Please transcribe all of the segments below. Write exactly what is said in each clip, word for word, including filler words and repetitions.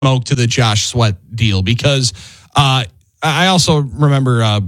smoke to the Josh Sweat deal because uh, I also remember uh,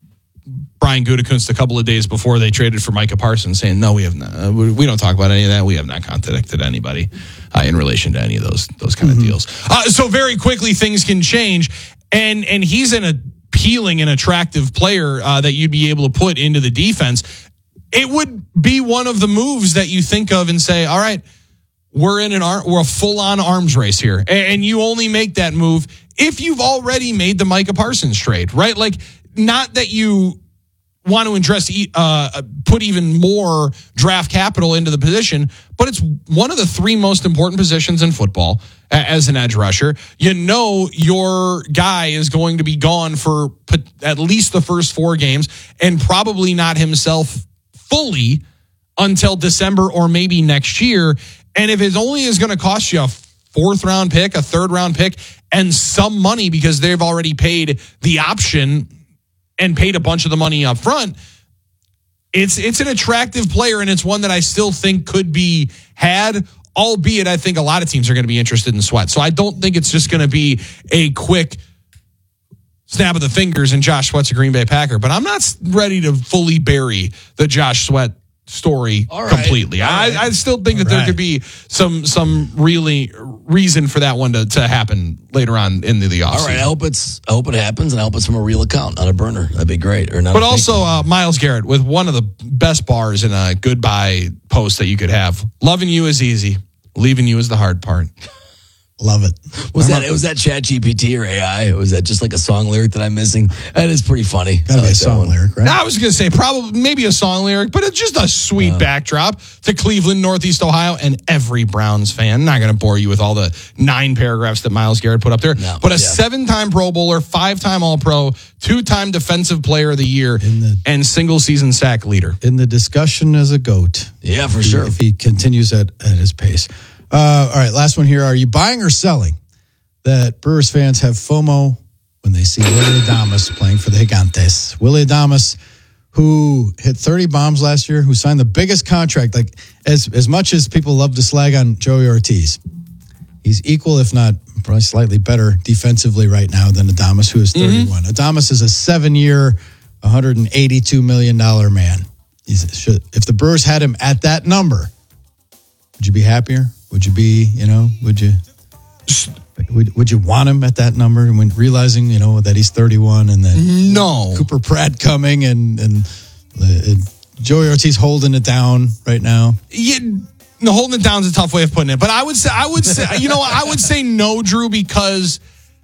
Brian Gutekunst a couple of days before they traded for Micah Parsons saying, no, we have not, we don't talk about any of that. We have not contacted anybody uh, in relation to any of those those kind mm-hmm. of deals. Uh, so very quickly things can change, and and he's an appealing and attractive player uh, that you'd be able to put into the defense. It would be one of the moves that you think of and say, all right, we're in an ar- we're a full on arms race here, and, and you only make that move if you've already made the Micah Parsons trade, right? Like, not that you want to address, uh, put even more draft capital into the position, but it's one of the three most important positions in football as an edge rusher. You know your guy is going to be gone for at least the first four games and probably not himself fully until December or maybe next year. And if it only is going to cost you a fourth round pick, a third round pick, and some money because they've already paid the option and paid a bunch of the money up front, it's it's an attractive player, and it's one that I still think could be had, albeit I think a lot of teams are going to be interested in Sweat. So I don't think it's just going to be a quick snap of the fingers and Josh Sweat's a Green Bay Packer. But I'm not ready to fully bury the Josh Sweat story right. completely. Right. I, I still think All that right. there could be some some really reason for that one to, to happen later on in the, the offseason. All right, I hope it's I hope it happens, and I hope it's from a real account, not a burner. That'd be great. Or not. But also uh, Myles Garrett with one of the best bars in a goodbye post that you could have. Loving you is easy. Leaving you is the hard part. Love it. Was that, was that Chat G P T or A I? Or was that just like a song lyric that I'm missing? That is pretty funny. Gotta be a song lyric, right? I was going to say probably maybe a song lyric, but it's just a sweet uh, backdrop to Cleveland, Northeast Ohio, and every Browns fan. Not going to bore you with all the nine paragraphs that Myles Garrett put up there, no, but a yeah. seven-time Pro Bowler, five-time All-Pro, two-time Defensive Player of the Year, the, and single-season sack leader. In the discussion as a GOAT. Yeah, for if sure. He, if he continues at, at his pace. Uh, all right, last one here. Are you buying or selling that Brewers fans have FOMO when they see Willy Adames playing for the Gigantes? Willy Adames, who hit thirty bombs last year, who signed the biggest contract. Like, as as much as people love to slag on Joey Ortiz, he's equal, if not probably slightly better defensively right now than Adames, who is thirty-one. Mm-hmm. Adames is a seven-year, one hundred eighty-two million dollars man. He's, should, if the Brewers had him at that number, would you be happier? Would you be, you know, would you would, would you want him at that number when realizing, you know, that he's thirty-one and that no Cooper Pratt coming and and, and Joey Ortiz holding it down right now? Yeah, no, holding it down is a tough way of putting it, but I would say I would say you know I would say no, Drew, because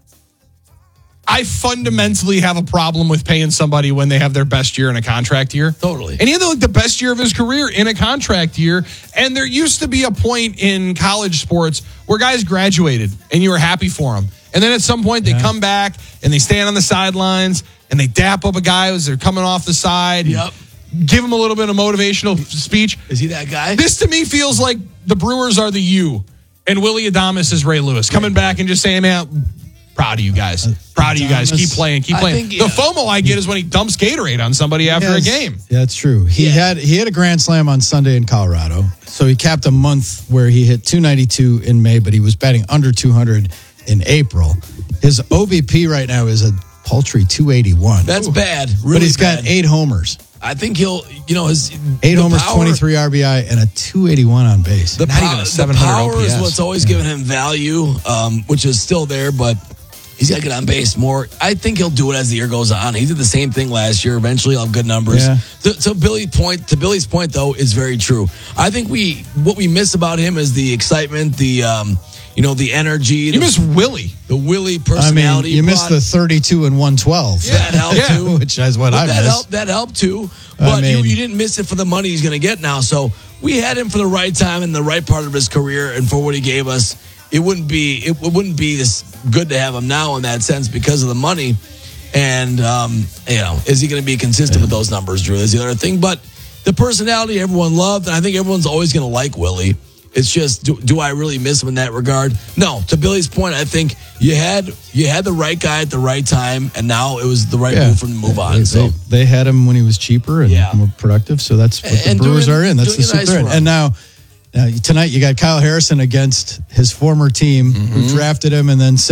I fundamentally have a problem with paying somebody when they have their best year in a contract year. Totally. And he had like the best year of his career in a contract year. And there used to be a point in college sports where guys graduated and you were happy for them. And then at some point they yeah. come back and they stand on the sidelines and they dap up a guy as they're coming off the side. Yep. Give him a little bit of motivational speech. Is he that guy? This to me feels like the Brewers are the U and Willy Adames is Ray Lewis coming back and just saying, man, proud of you guys. Proud of you guys. Keep playing. Keep playing. Think, yeah. The FOMO I get is when he dumps Gatorade on somebody after yes. a game. Yeah, that's true. He yeah. had he had a grand slam on Sunday in Colorado. So he capped a month where he hit two ninety-two in May, but he was batting under two hundred in April. His O B P right now is a paltry two eighty-one. That's Ooh. bad. Really but he's bad. got eight homers. I think he'll, you know, his eight homers, power, twenty-three R B I, and a two eighty-one on base. The, Not po- even a seven hundred the power O P S. Is what's always yeah. given him value, um, which is still there, but he's got to get on base more. I think he'll do it as the year goes on. He did the same thing last year. Eventually, he'll have good numbers. Yeah. So, so Billy's point, to Billy's point, though, is very true. I think we what we miss about him is the excitement, the um, you know, the energy. You the, miss Willie, the Willie personality. I mean, you missed the thirty-two and one twelve. Yeah, that helped yeah. too. Which is what but I that missed. Helped, that helped too. But I mean, you, you didn't miss it for the money he's going to get now. So we had him for the right time in the right part of his career, and for what he gave us. It wouldn't be it wouldn't be this good to have him now in that sense because of the money, and um, you know, is he going to be consistent yeah. with those numbers, Drew? Is the other thing, but the personality everyone loved, and I think everyone's always going to like Willie. It's just, do, do I really miss him in that regard? No. To Billy's point, I think you had you had the right guy at the right time, and now it was the right yeah. move for him to move on. They, so they, they had him when he was cheaper and yeah. more productive, so that's what and the Brewers doing, are in. That's the nice super in. And now, Now, tonight you got Kyle Harrison against his former team who drafted him and then